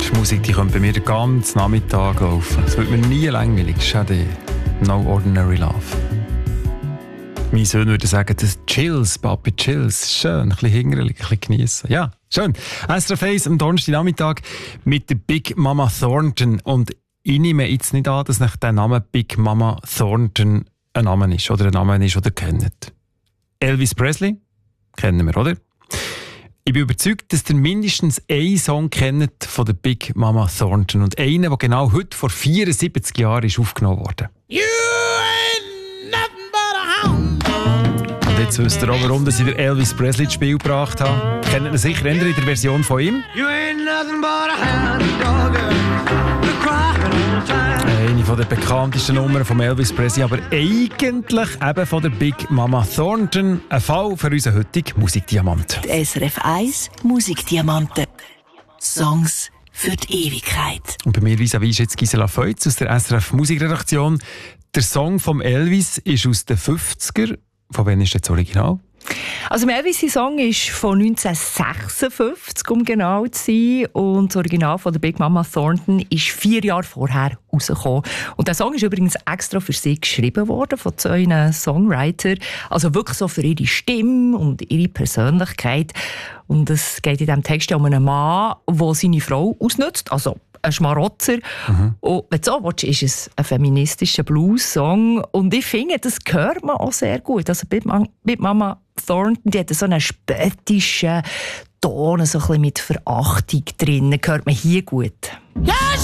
Das ist Musik, die könnte bei mir den ganzen Nachmittag laufen. Es wird mir nie langweilig. Das ist auch die No Ordinary Love. Mein Sohn würde sagen, das Chills, Papi Chills. Schön, ein bisschen hingelig, ein bisschen geniessen. Ja, schön. SRF 1 am Donnerstagnachmittag mit der Big Mama Thornton. Und ich nehme jetzt nicht an, dass nach der Name Big Mama Thornton ein Name ist, oder ihr kennt. Elvis Presley kennen wir, oder? Ich bin überzeugt, dass ihr mindestens einen Song kennt von der Big Mama Thornton. Und einen, der genau heute vor 74 Jahren ist aufgenommen wurde. You ain't nothing but a hound. Und jetzt wisst ihr auch, warum ich den Elvis Presley ins Spiel gebracht habe. Kennt ihr sicher in der Version von ihm? You ain't nothing but a hound dog. You're crying all the time. Eine von der bekanntesten Nummern von Elvis Presley, aber eigentlich eben von der Big Mama Thornton. Ein Fall für unseren heutigen Musikdiamant. Die SRF 1 Musikdiamanten. Songs für die Ewigkeit. Und bei mir vis-à-vis ist jetzt Gisela Feutz aus der SRF Musikredaktion. Der Song von Elvis ist aus den 50er. Von wann ist das Original? Also Elvis' Song ist von 1956, um genau zu sein. Und das Original von der Big Mama Thornton ist 4 Jahre vorher rausgekommen. Und der Song ist übrigens extra für sie geschrieben worden, von 2 Songwritern. Also wirklich so für ihre Stimme und ihre Persönlichkeit. Und es geht in diesem Text um einen Mann, der seine Frau ausnutzt. Also ein Schmarotzer. Und wenn du so willst, ist es ein feministischer Blues-Song. Und ich finde, das hört man auch sehr gut. Also Big Mama Thornton, die hat so einen spöttischen Ton, so ein bisschen mit Verachtung drin. Hört man hier gut. Yes,